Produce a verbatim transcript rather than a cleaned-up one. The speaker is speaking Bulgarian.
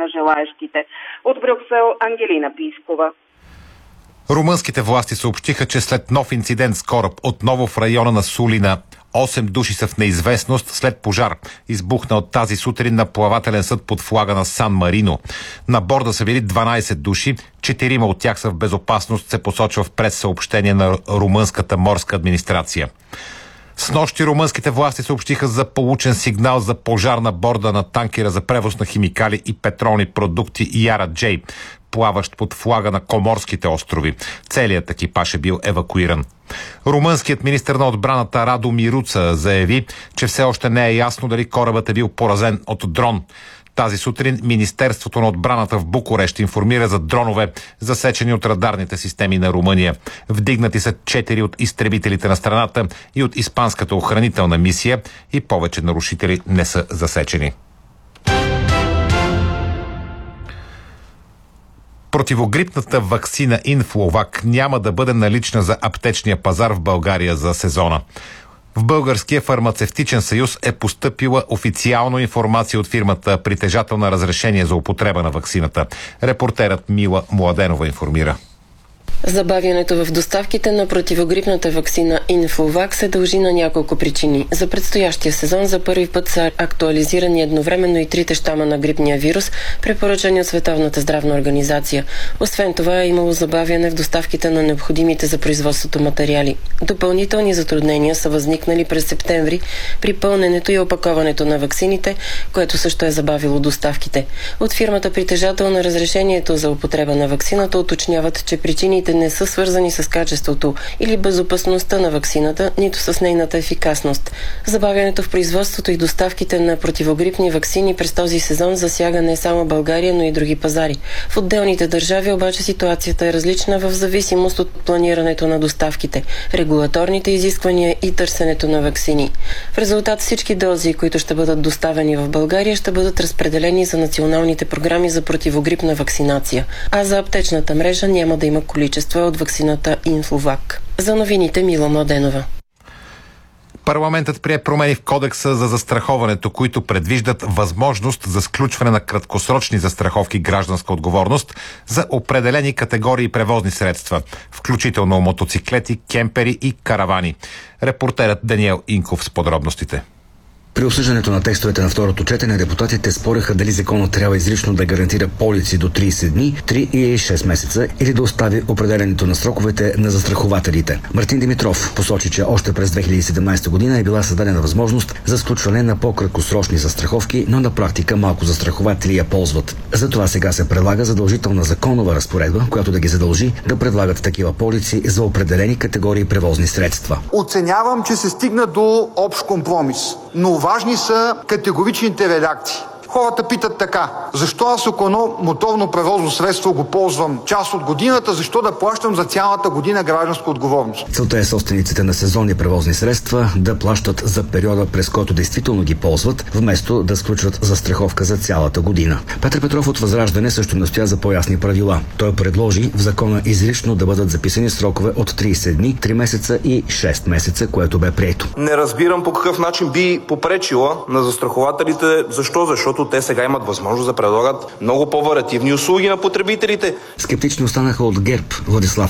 на желаещите. От Брюксел, Ангелина Пискова. Румънските власти съобщиха, че след нов инцидент с кораб отново в района на Сулина, осем души са в неизвестност след пожар, избухнал тази сутрин на плавателен съд под флага на Сан Марино. На борда са били дванайсет души, четирима от тях са в безопасност, се посочва в прессъобщение на румънската морска администрация. Снощи румънските власти съобщиха за получен сигнал за пожар на борда на танкера за превоз на химикали и петролни продукти Яра Джей, плаващ под флага на Коморските острови. Целият екипаж е бил евакуиран. Румънският министър на отбраната Радо Мируца заяви, че все още не е ясно дали корабът е бил поразен от дрон. Тази сутрин Министерството на отбраната в Букурещ информира за дронове, засечени от радарните системи на Румъния. Вдигнати са четири от изтребителите на страната и от испанската охранителна мисия и повече нарушители не са засечени. Противогрипната ваксина Инфлувак няма да бъде налична за аптечния пазар в България за сезона. В Българския фармацевтичен съюз е постъпила официално информация от фирмата, притежател на разрешение за употреба на ваксината. Репортерът Мила Младенова информира. Забавянето в доставките на противогрипната ваксина Инфлувак се дължи на няколко причини. За предстоящия сезон за първи път са актуализирани едновременно и трите щама на грипния вирус, препоръчани от Световната здравна организация. Освен това е имало забавяне в доставките на необходимите за производството материали. Допълнителни затруднения са възникнали през септември при пълненето и опаковането на ваксините, което също е забавило доставките. От фирмата, притежател на разрешението за употреба на ваксината, уточняват, че причините не са свързани с качеството или безопасността на ваксината, нито с нейната ефикасност. Забавянето в производството и доставките на противогрипни ваксини през този сезон засяга не само България, но и други пазари. В отделните държави обаче ситуацията е различна в зависимост от планирането на доставките, регулаторните изисквания и търсенето на ваксини. В резултат всички дози, които ще бъдат доставени в България, ще бъдат разпределени за националните програми за противогрипна вакцинация, а за аптечната мрежа няма да има количество от ваксината Инфлувак. За новините Мила Младенова. Парламентът прие промени в Кодекса за застраховането, които предвиждат възможност за сключване на краткосрочни застраховки гражданска отговорност за определени категории превозни средства, включително мотоциклети, кемпери и каравани. Репортерът Даниел Инков с подробностите. При обсъждането на текстовете на второто четене депутатите спореха дали законът трябва изрично да гарантира полици до трийсет дни, три и шест месеца или да остави определенето на сроковете на застрахователите. Мартин Димитров посочи, че още през две хиляди и седемнайсета година е била създадена възможност за сключване на по-краткосрочни застраховки, но на практика малко застрахователи я ползват. Затова сега се предлага задължителна законова разпоредба, която да ги задължи да предлагат такива полици за определени категории превозни средства. Оценявам, че се стигна до общ компромис, но важни са категоричните редакции. Хората питат така: защо аз ако едно моторно превозно средство го ползвам част от годината, защо да плащам за цялата година гражданска отговорност? Целта е собствениците на сезонни превозни средства да плащат за периода, през който действително ги ползват, вместо да сключват застраховка за цялата година. Петър Петров от Възраждане също настоя за по-ясни правила. Той предложи в закона изрично да бъдат записани срокове от трийсет дни, три месеца и шест месеца, което бе прието. Не разбирам по какъв начин би попречила на застрахователите. Защо? Защото те сега имат възможност да предлагат много по-вариативни услуги на потребителите. Скептични останаха от ГЕРБ. Владислав